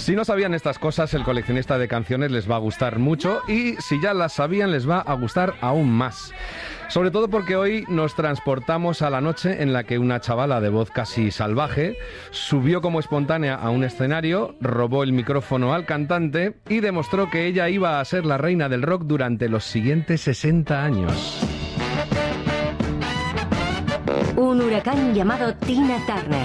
Si no sabían estas cosas, el coleccionista de canciones les va a gustar mucho y si ya las sabían, les va a gustar aún más. Sobre todo porque hoy nos transportamos a la noche en la que una chavala de voz casi salvaje subió como espontánea a un escenario, robó el micrófono al cantante y demostró que ella iba a ser la reina del rock durante los siguientes 60 años. Un huracán llamado Tina Turner.